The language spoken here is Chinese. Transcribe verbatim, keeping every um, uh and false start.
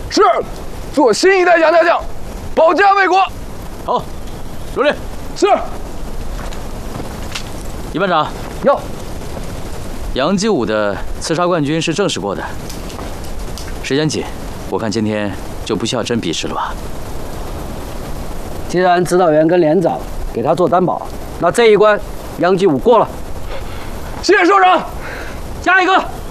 是，做新一代杨家将，保家卫国。 好，入列。 是。 一班长， 哟， 杨继武的刺杀冠军是证实过的。时间紧，我看今天就不需要真比试了吧？ 既然指导员跟连长给他做担保，那这一关杨继武过了。 谢谢首长。 下一个。